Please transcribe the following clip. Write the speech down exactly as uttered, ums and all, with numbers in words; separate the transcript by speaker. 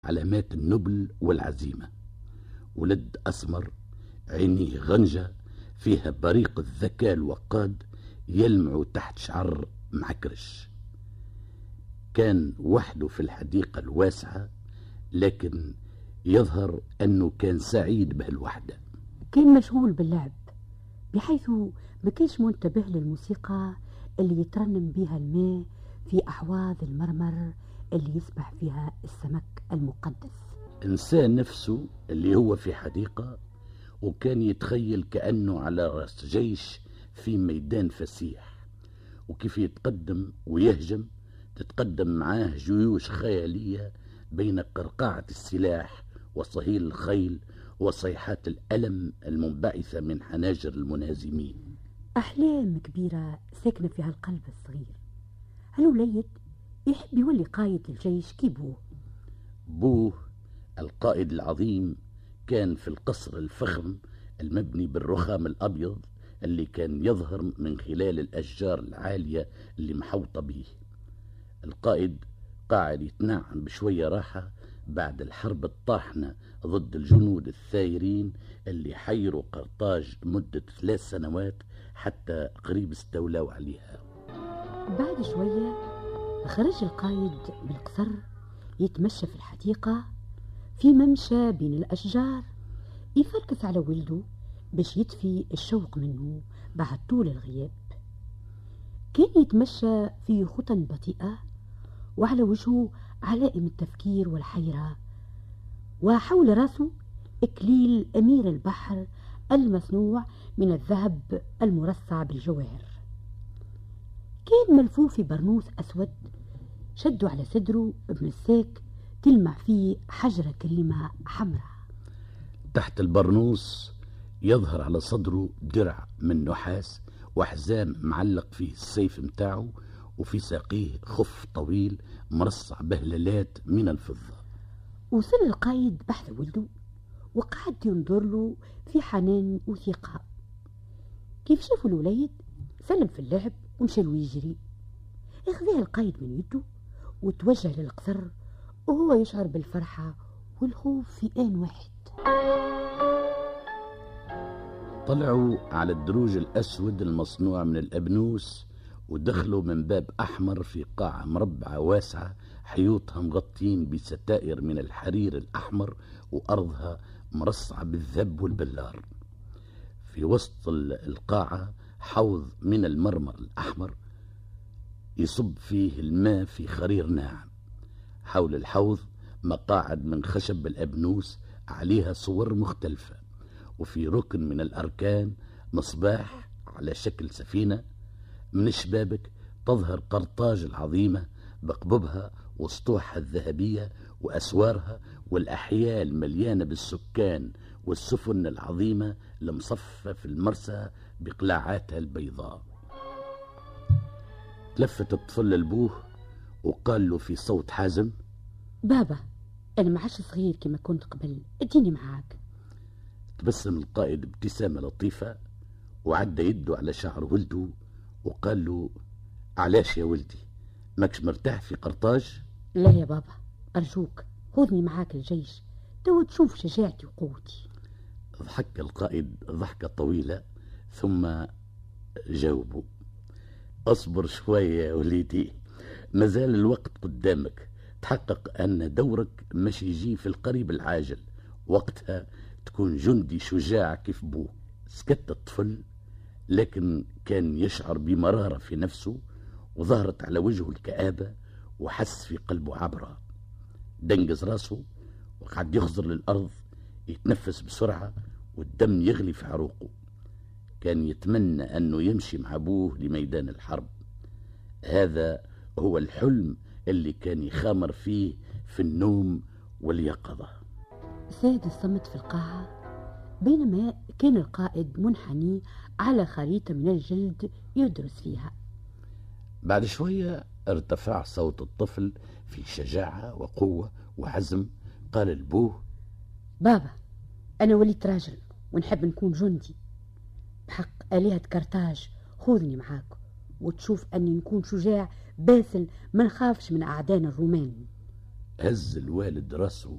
Speaker 1: علامات النبل والعزيمة. ولد أسمر، عينيه غنجة، فيها بريق الذكاء الوقاد يلمع تحت شعر معكرش. كان وحده في الحديقة الواسعة، لكن يظهر أنه كان سعيد بهالوحدة.
Speaker 2: كان مشغول باللعب، بحيث ما كانش منتبه للموسيقى اللي يترنم بها الماء في أحواض المرمر اللي يسبح فيها السمك المقدس.
Speaker 1: إنسان نفسه اللي هو في حديقة، وكان يتخيل كأنه على رأس جيش في ميدان فسيح، وكيف يتقدم ويهجم تتقدم معاه جيوش خيالية بين قرقعة السلاح وصهيل الخيل وصيحات الألم المنبعثة من حناجر المنازمين.
Speaker 2: أحلام كبيرة ساكنة في هالقلب الصغير. هالوليد يحب يولي قائد الجيش كي بوه.
Speaker 1: بوه القائد العظيم كان في القصر الفخم المبني بالرخام الأبيض اللي كان يظهر من خلال الأشجار العالية اللي محوطة به. القائد قاعد يتنعم بشوية راحة بعد الحرب الطاحنة ضد الجنود الثائرين اللي حيروا قرطاج مدة ثلاث سنوات حتى قريب استولوا عليها.
Speaker 2: بعد شوية خرج القائد من القصر يتمشى في الحديقة، في ممشى بين الأشجار يفركس على ولده باش يطفي الشوق منه بعد طول الغياب. كان يتمشى في خطى بطيئة وعلى وجهه علائم التفكير والحيرة، وحول راسه إكليل أمير البحر المصنوع من الذهب المرصع بالجواهر. كان ملفوف في برنوس أسود شدوا على صدره بمساك تلمع فيه حجرة كريمة حمراء.
Speaker 1: تحت البرنوس يظهر على صدره درع من نحاس وحزام معلق فيه السيف متاعه، وفي ساقيه خف طويل مرصع بهللات من الفضة.
Speaker 2: وصل القائد بحث ولده وقعد ينظر له في حنان وثقة. كيف شافوا الوليد سلم في اللعب ومشى له يجري. اخذها القائد من يده وتوجه للقصر وهو يشعر بالفرحة والخوف في آن واحد.
Speaker 1: طلعوا على الدروج الأسود المصنوع من الأبنوس ودخلوا من باب أحمر في قاعة مربعة واسعة حيوطها مغطين بستائر من الحرير الأحمر وأرضها مرصعة بالذب والبلار. في وسط القاعة حوض من المرمر الأحمر يصب فيه الماء في خرير ناعم. حول الحوض مقاعد من خشب الأبنوس عليها صور مختلفة، وفي ركن من الأركان مصباح على شكل سفينة. من الشبابك تظهر قرطاج العظيمة بقببها وسطوحها الذهبية وأسوارها والأحياء المليانة بالسكان والسفن العظيمة المصفة في المرسى بقلاعاتها البيضاء. تلفت الطفل لبوه وقال له في صوت حازم:
Speaker 2: بابا، أنا ما عادش صغير كما كنت قبل، اديني معاك.
Speaker 1: تبسم القائد ابتسامة لطيفة وعدى يده على شعر ولده وقال له: علاش يا ولدي ماكش مرتاح في قرطاج؟
Speaker 2: لا يا بابا، أرجوك خذني معاك الجيش، تو تشوف شجاعتي وقوتي.
Speaker 1: ضحك القائد ضحكة طويلة ثم جاوبه: أصبر شوية يا وليدي، مازال الوقت قدامك، تحقق أن دورك مش يجي في القريب العاجل، وقتها تكون جندي شجاع كيف بوه. سكت الطفل، لكن كان يشعر بمرارة في نفسه وظهرت على وجهه الكآبة وحس في قلبه عبرة. دنجز راسه وقعد يخزر للأرض يتنفس بسرعة والدم يغلي في عروقه. كان يتمنى أنه يمشي مع أبوه لميدان الحرب. هذا هو الحلم اللي كان يخامر فيه في النوم واليقظة.
Speaker 2: ساد الصمت في القاعة بينما كان القائد منحني على خريطة من الجلد يدرس فيها.
Speaker 1: بعد شوية ارتفع صوت الطفل في شجاعة وقوة وعزم. قال لبوه:
Speaker 2: بابا، أنا وليت راجل ونحب نكون جندي بحق آلهة كرتاج، خذني معاك وتشوف أني نكون شجاع باسل ما نخافش من أعدان الرومان.
Speaker 1: هز الوالد راسه